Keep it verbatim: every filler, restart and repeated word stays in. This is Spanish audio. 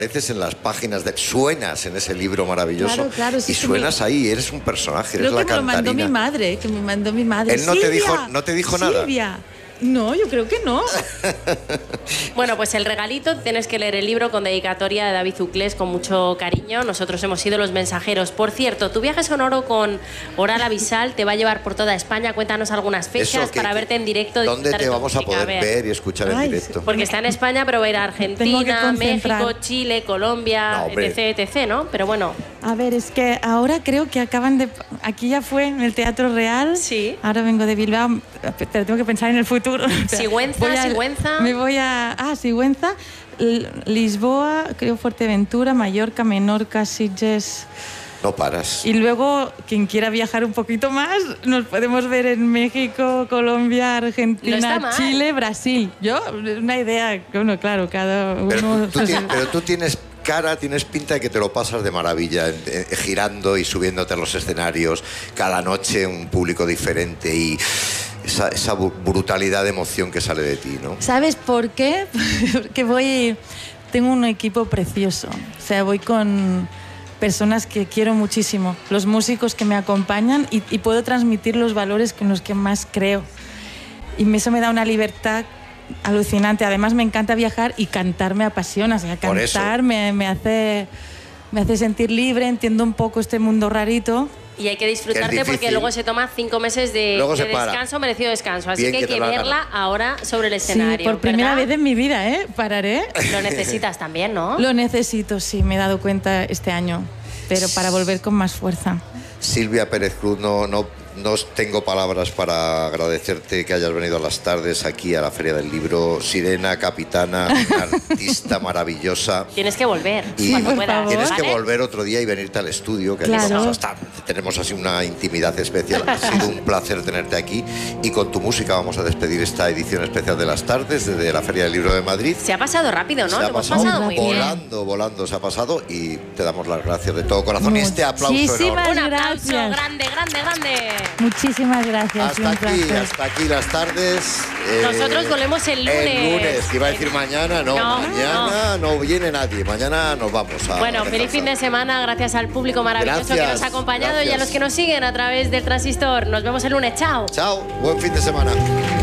Apareces en las páginas, de, suenas en ese libro maravilloso. Claro, claro, sí, y suenas me... ahí, eres un personaje, Creo eres la que me lo cantarina. mandó mi madre, que me mandó mi madre. Él no Silvia, te dijo, no te dijo nada. Silvia. No, yo creo que no. Bueno, pues el regalito, tienes que leer el libro con dedicatoria de David Uclés con mucho cariño. Nosotros hemos sido los mensajeros. Por cierto, tu viaje sonoro con Oral Avisal te va a llevar por toda España. Cuéntanos algunas fechas Eso, que, para verte en directo. ¿Dónde te vamos a poder ver. ver y escuchar Ay, en directo? Porque está en España, pero va a ir a Argentina, México, Chile, Colombia, no, etc, etc, ¿no? Pero bueno. A ver, es que ahora creo que acaban de... Aquí ya fue en el Teatro Real. Sí. Ahora vengo de Bilbao, pero tengo que pensar en el futuro. Sigüenza, Voy a, Sigüenza. Me voy a... Ah, Sigüenza, Lisboa, creo Fuerteventura, Mallorca, Menorca, Sitges... No paras. Y luego, quien quiera viajar un poquito más, nos podemos ver en México, Colombia, Argentina, no Chile, Brasil. Yo, una idea, bueno, claro, cada uno... Pero tú, tienes, pero tú tienes cara, tienes pinta de que te lo pasas de maravilla, eh, eh, girando y subiéndote a los escenarios, cada noche un público diferente y... Esa, esa brutalidad de emoción que sale de ti, ¿no? ¿Sabes por qué? Porque voy... Tengo un equipo precioso. O sea, voy con personas que quiero muchísimo, los músicos que me acompañan y, y puedo transmitir los valores con los que más creo. Y eso me da una libertad alucinante. Además, me encanta viajar y cantar me apasiona. O sea, cantar me, me, hace, me hace sentir libre, entiendo un poco este mundo rarito. Y hay que disfrutarte porque luego se toma cinco meses de, de descanso, merecido descanso. Así Bien que hay que, que verla ahora sobre el escenario. Sí, por primera ¿verdad? vez en mi vida, ¿eh? Pararé. Lo necesitas también, ¿no? Lo necesito, sí, me he dado cuenta este año. Pero para volver con más fuerza. Silvia Pérez Cruz, no, no, no tengo palabras para agradecerte que hayas venido a las tardes aquí a la Feria del Libro. Sirena, capitana, una artista maravillosa. Tienes que volver y cuando puedas. Tienes ¿vale? que volver otro día y venirte al estudio, que claro. aquí hasta, tenemos así una intimidad especial. Ha sido un placer tenerte aquí y con tu música vamos a despedir esta edición especial de las tardes desde la Feria del Libro de Madrid. Se ha pasado rápido, ¿no? Se Lo ha hemos pasado, pasado muy volando, bien. Volando, volando se ha pasado y te damos las gracias de todo corazón. Y este aplauso Muchísimas enorme. Un aplauso gracias. grande, grande, grande. Muchísimas gracias. Hasta aquí, hasta aquí las tardes. Eh, Nosotros volvemos el lunes. El lunes, que iba a decir mañana, no, no mañana no. no viene nadie, mañana nos vamos a... Bueno, feliz fin de semana, gracias al público maravilloso gracias, que nos ha acompañado gracias. y a los que nos siguen a través del Transistor. Nos vemos el lunes, chao. Chao, buen fin de semana.